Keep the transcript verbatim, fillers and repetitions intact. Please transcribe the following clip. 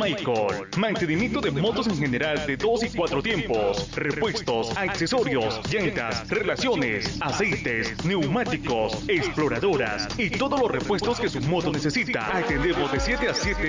Michael. Mantenimiento de motos en general de dos y cuatro tiempos. Repuestos, accesorios, llantas, relaciones, aceites, neumáticos, exploradoras y todos los repuestos que su moto necesita. Atendemos de siete a siete